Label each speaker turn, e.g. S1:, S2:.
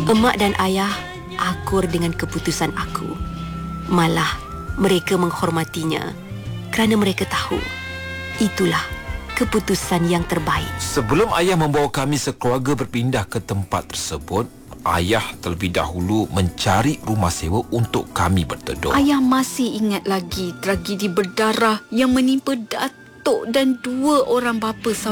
S1: Emak dan ayah akur dengan keputusan aku. Malah mereka menghormatinya kerana mereka tahu itulah keputusan yang terbaik.
S2: Sebelum ayah membawa kami sekeluarga berpindah ke tempat tersebut, ayah terlebih dahulu mencari rumah sewa untuk kami berteduh.
S3: Ayah masih ingat lagi tragedi berdarah yang menimpa Datuk dan 2 orang bapa